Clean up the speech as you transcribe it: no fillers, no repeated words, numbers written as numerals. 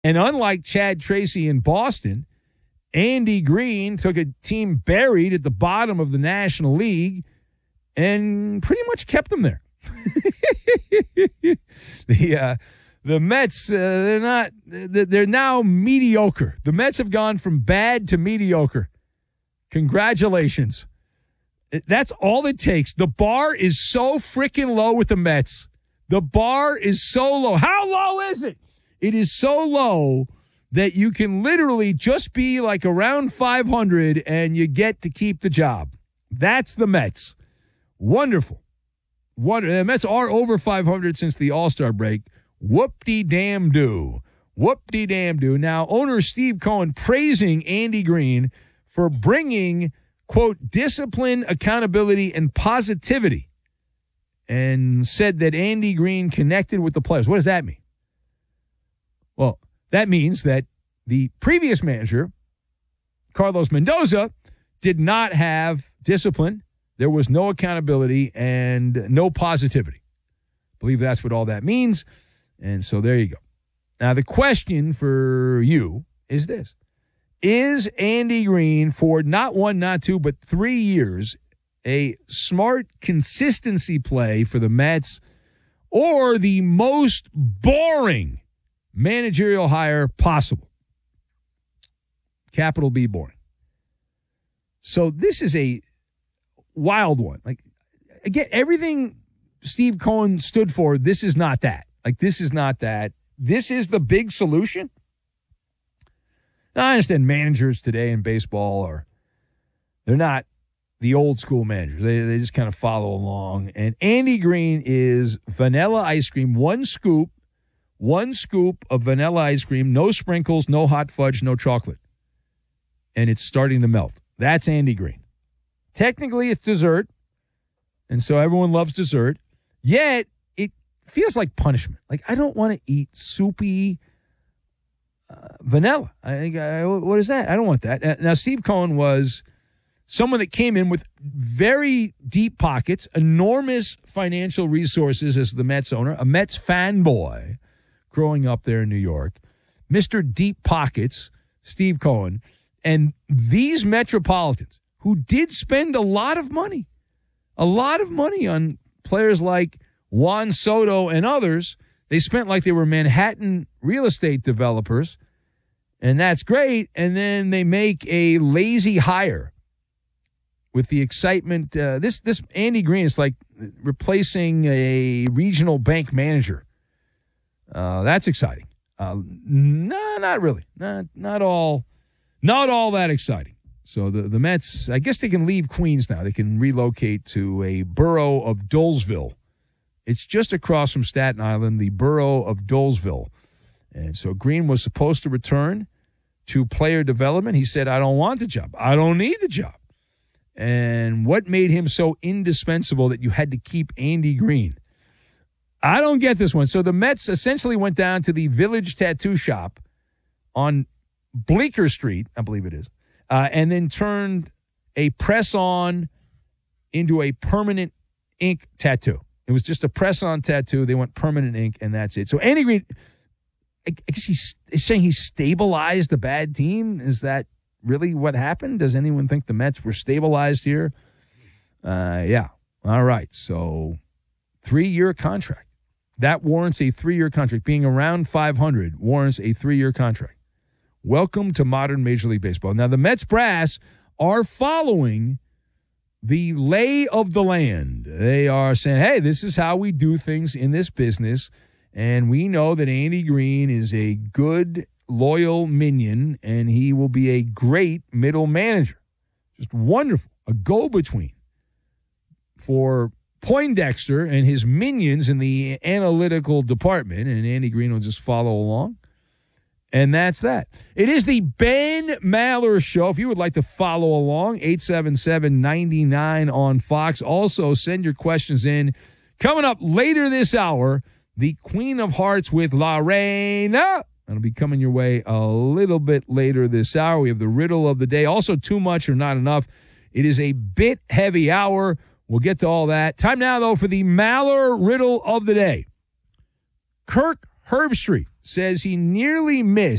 And unlike Chad Tracy in Boston, Andy Green took a team buried at the bottom of the National League and pretty much kept them there. The Mets, they're now mediocre. The Mets have gone from bad to mediocre. Congratulations. That's all it takes. The bar is so freaking low with the Mets. The bar is so low. How low is it? It is so low that you can literally just be like around 500 and you get to keep the job. That's the Mets. Wonderful. The Mets are over 500 since the All-Star break. Whoop-de-damn-do. Whoop-de-damn-do. Now, owner Steve Cohen praising Andy Green for bringing, quote, discipline, accountability, and positivity, and said that Andy Green connected with the players. What does that mean? Well, that means that the previous manager, Carlos Mendoza, did not have discipline. There was no accountability and no positivity. I believe that's what all that means. And so there you go. Now, the question for you is this. Is Andy Green, for not one, not two, but 3 years, a smart consistency play for the Mets, or the most boring managerial hire possible? Capital B, boring. So this is a wild one. Like, again, everything Steve Cohen stood for, this is not that. Like, this is not that. This is the big solution. Now, I understand managers today in baseball they're not the old school managers. They just kind of follow along. And Andy Green is vanilla ice cream, one scoop of vanilla ice cream, no sprinkles, no hot fudge, no chocolate. And it's starting to melt. That's Andy Green. Technically, it's dessert, and so everyone loves dessert. Yet, it feels like punishment. Like, I don't want to eat soupy vanilla. What is that? I don't want that. Now, Steve Cohen was someone that came in with very deep pockets, enormous financial resources as the Mets owner, a Mets fanboy growing up there in New York. Mr. Deep Pockets, Steve Cohen. And these Metropolitans, who did spend a lot of money on players like Juan Soto and others. They spent like they were Manhattan real estate developers, and that's great. And then they make a lazy hire with the excitement. This Andy Green is like replacing a regional bank manager. That's exciting. No, not really. Not all that exciting. So the Mets, I guess they can leave Queens now. They can relocate to a borough of Dolesville. It's just across from Staten Island, the borough of Dolesville. And so Green was supposed to return to player development. He said, I don't want the job. I don't need the job. And what made him so indispensable that you had to keep Andy Green? I don't get this one. So the Mets essentially went down to the Village Tattoo Shop on Bleecker Street, I believe it is, and then turned a press-on into a permanent ink tattoo. It was just a press-on tattoo. They went permanent ink, and that's it. So Andy Green, I guess he's saying he stabilized a bad team. Is that really what happened? Does anyone think the Mets were stabilized here? Yeah. All right. So 3-year contract. That warrants a 3-year contract. Being around 500 warrants a 3-year contract. Welcome to modern Major League Baseball. Now, the Mets brass are following the lay of the land. They are saying, hey, this is how we do things in this business, and we know that Andy Green is a good, loyal minion, and he will be a great middle manager. Just wonderful. A go-between for Poindexter and his minions in the analytical department, and Andy Green will just follow along. And that's that. It is the Ben Maller Show. If you would like to follow along, 877-99 on Fox. Also, send your questions in. Coming up later this hour, the Queen of Hearts with Lorena. That'll be coming your way a little bit later this hour. We have the riddle of the day. Also, too much or not enough. It is a bit heavy hour. We'll get to all that. Time now, though, for the Maller riddle of the day. Kirk Herbstreit says he nearly missed